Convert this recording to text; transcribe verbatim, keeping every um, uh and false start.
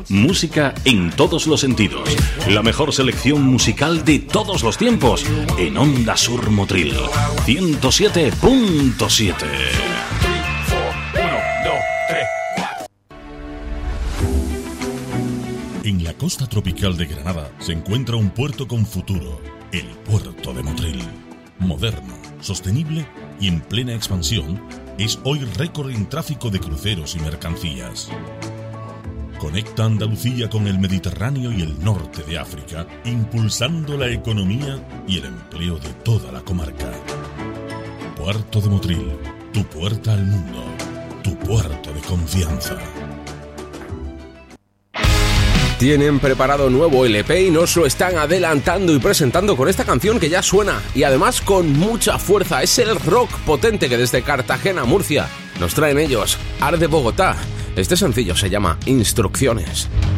Música en todos los sentidos. La mejor selección musical de todos los tiempos en Onda Sur Motril ciento siete punto siete. En la costa tropical de Granada se encuentra un puerto con futuro, el puerto de Motril. Moderno, sostenible y en plena expansión, es hoy récord en tráfico de cruceros y mercancías. Conecta Andalucía con el Mediterráneo y el norte de África, impulsando la economía y el empleo de toda la comarca. Puerto de Motril, tu puerta al mundo, tu puerto de confianza. Tienen preparado nuevo L P y nos lo están adelantando y presentando con esta canción que ya suena y además con mucha fuerza. Es el rock potente que desde Cartagena, Murcia, nos traen ellos. Arde Bogotá. Este sencillo se llama Instrucciones.